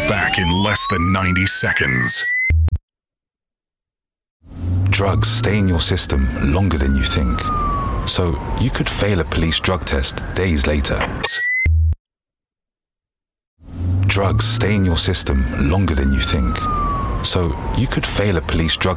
back in less than 90 seconds. Drugs stay in your system longer than you think. So you could fail a police drug test days later. Drugs stay in your system longer than you think. So you could fail a police drug